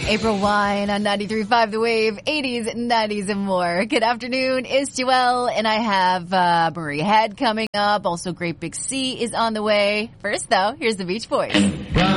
April Wine on 93.5 The Wave, 80s, 90s, and more. Good afternoon, it's Joelle, and I have Marie Head coming up. Also, Great Big Sea is on the way. First, though, here's the Beach Boys.